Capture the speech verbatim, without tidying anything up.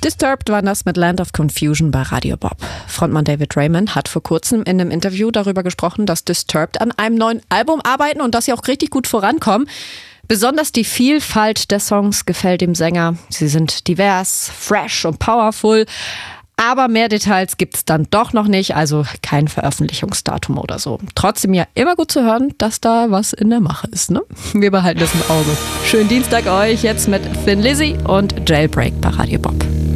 Disturbed war das mit Land of Confusion bei Radio Bob. Frontmann David Raymond hat vor kurzem in einem Interview darüber gesprochen, dass Disturbed an einem neuen Album arbeiten und dass sie auch richtig gut vorankommen. Besonders die Vielfalt der Songs gefällt dem Sänger. Sie sind divers, fresh und powerful. Aber mehr Details gibt's dann doch noch nicht, also kein Veröffentlichungsdatum oder so. Trotzdem ja immer gut zu hören, dass da was in der Mache ist, ne? Wir behalten das im Auge. Schönen Dienstag euch jetzt mit Thin Lizzy und Jailbreak bei Radio Bob.